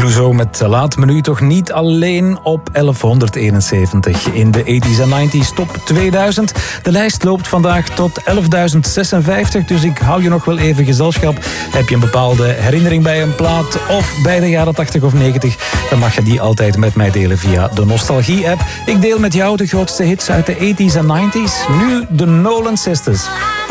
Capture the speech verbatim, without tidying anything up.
Clouseau met Laat me nu toch niet alleen op elfhonderdeenenzeventig in de tachtiger en negentiger top tweeduizend. De lijst loopt vandaag tot elfduizend zesenvijftig, dus ik hou je nog wel even gezelschap. Heb je een bepaalde herinnering bij een plaat of bij de jaren tachtig of negentig, dan mag je die altijd met mij delen via de Nostalgie-app. Ik deel met jou de grootste hits uit de tachtiger en negentiger. Nu de Nolan Sisters.